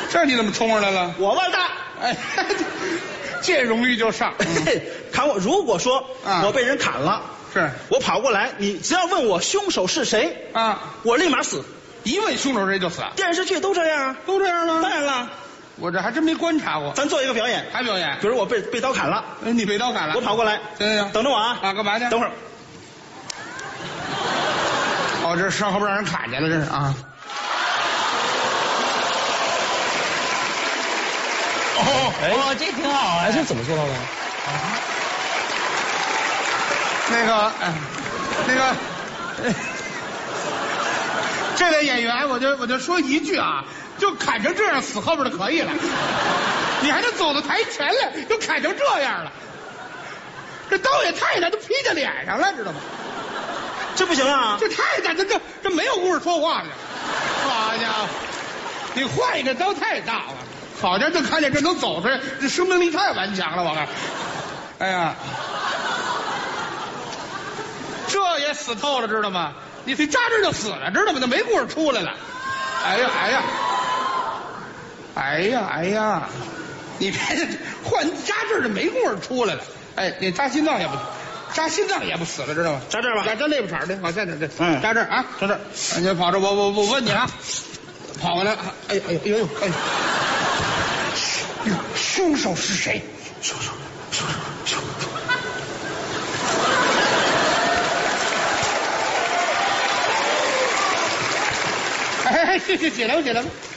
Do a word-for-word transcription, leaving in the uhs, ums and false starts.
这你怎么冲上来了？ 我腕大， 哎，这容易就上。 嗯、砍我。如果说、啊、我被人砍了， 是我跑过来，你只要问我凶手是谁啊， 我立马死。 一问凶手谁就死。 电视剧都这样啊， 都这样吗？ 当然了， 我这还真没观察过。 咱做一个表演， 还表演？ 比如我被被刀砍了， 哎，你被刀砍了， 我跑过来， 行行， 等着我啊。 啊，干嘛去？ 等会儿。 哦，这身后边让人砍见了，这是啊。 哦，哎、哦，这挺好啊！ 哎，这怎么做到的？ 啊、那个，哎、那个、哎，这位演员，我就我就说一句啊，就砍成这样，死后边就可以了。你还能走到台前来，都砍成这样了，这刀也太大，都劈在脸上了，知道吗？ 这不行啊！ 这太大，这这这没有故事说话了。好家伙，你换一个刀太大了。好家伙，就看见这能走出来，这生命力太顽强了，我看。哎呀，这也死透了，知道吗？你非扎这就死了，知道吗？那没故事出来了。哎呀哎呀，哎呀哎呀，你别换扎这就没故事出来了。哎，你扎心脏也不，扎心脏也不死了，知道吗？ 扎这儿吧， 扎扎肋巴茬的，往下点这， 嗯， 扎这儿啊，扎这儿。你跑这，我我我问你啊，跑过来，哎呦哎呦哎呦哎呦。凶手是谁？ 凶手，凶手，凶手！ 哎，谢谢，解了解了。